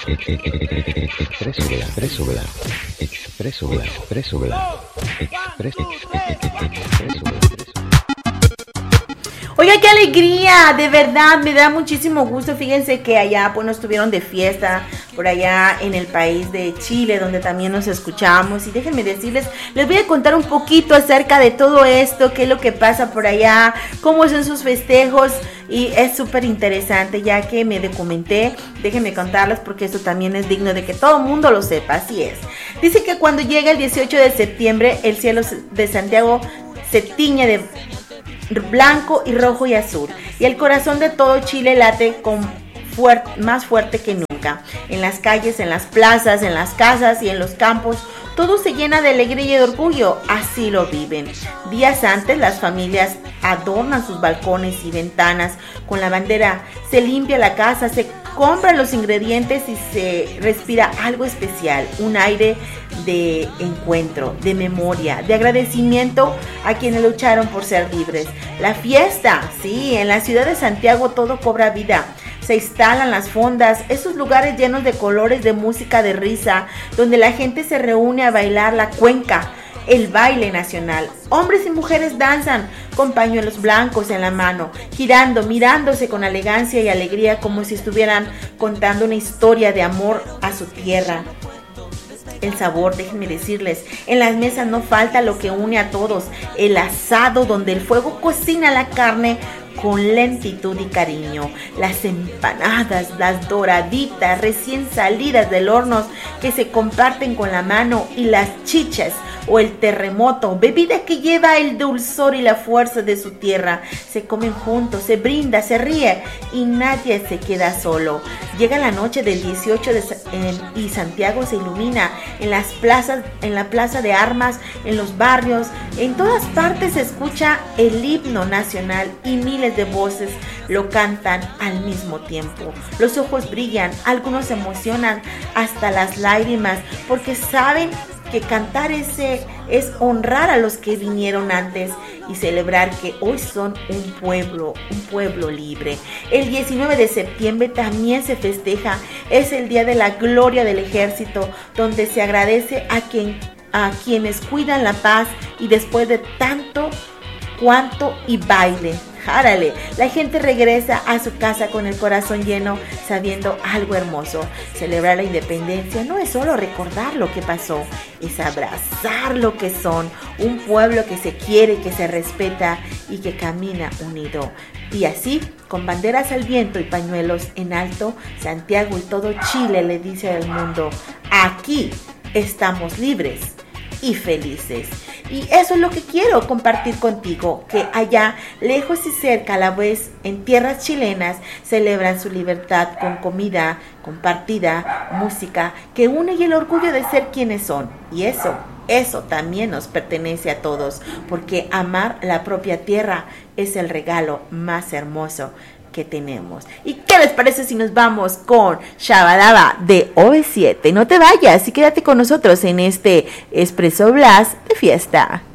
Expreso Blas, Expreso Blas, Expreso Blas, Expreso Blas, Expreso Blas. Oiga, qué alegría, de verdad, me da muchísimo gusto. Fíjense que allá pues nos estuvieron de fiesta, por allá en el país de Chile, donde también nos escuchamos. Y déjenme decirles, les voy a contar un poquito acerca de todo esto, qué es lo que pasa por allá, cómo son sus festejos. Y es súper interesante, ya que me documenté. Déjenme contarles porque esto también es digno de que todo el mundo lo sepa, así es. Dice que cuando llega el 18 de septiembre, el cielo de Santiago se tiñe de blanco y rojo y azul, y el corazón de todo Chile late más fuerte que nunca. En las calles, en las plazas, en las casas y en los campos, todo se llena de alegría y de orgullo. Así lo viven. Días antes, las familias adornan sus balcones y ventanas con la bandera, se limpia la casa, se compran los ingredientes y se respira algo especial, un aire de encuentro, de memoria, de agradecimiento a quienes lucharon por ser libres. La fiesta, sí, en la ciudad de Santiago todo cobra vida. Se instalan las fondas, esos lugares llenos de colores, de música, de risa, donde la gente se reúne a bailar la cuenca, el baile nacional. Hombres y mujeres danzan con pañuelos blancos en la mano, girando, mirándose con elegancia y alegría, como si estuvieran contando una historia de amor a su tierra. El sabor, déjenme decirles, en las mesas no falta lo que une a todos: el asado, donde el fuego cocina la carne con lentitud y cariño, las empanadas, las doraditas recién salidas del horno que se comparten con la mano, y las chichas o el terremoto, bebida que lleva el dulzor y la fuerza de su tierra. Se comen juntos, se brinda, se ríe y nadie se queda solo. Llega la noche del 18 y Santiago se ilumina en las plazas, en la plaza de armas, en los barrios, en todas partes se escucha el himno nacional y miles de voces lo cantan al mismo tiempo. Los ojos brillan, algunos se emocionan hasta las lágrimas, porque saben que cantar es honrar a los que vinieron antes y celebrar que hoy son un pueblo libre. El 19 de septiembre también se festeja, es el día de la gloria del ejército, donde se agradece a quienes cuidan la paz, y después de tanto, cuanto y baile. Járale, la gente regresa a su casa con el corazón lleno, sabiendo algo hermoso. Celebrar la independencia no es solo recordar lo que pasó, es abrazar lo que son, un pueblo que se quiere, que se respeta y que camina unido. Y así, con banderas al viento y pañuelos en alto, Santiago y todo Chile le dice al mundo: aquí estamos libres y felices. Y eso es lo que quiero compartir contigo, que allá, lejos y cerca a la vez, en tierras chilenas, celebran su libertad con comida compartida, música que une, y el orgullo de ser quienes son. Y eso también nos pertenece a todos, porque amar la propia tierra es el regalo más hermoso que tenemos. ¿Y qué les parece si nos vamos con Shabadaba de OV7? No te vayas y quédate con nosotros en este Expreso Blas de fiesta.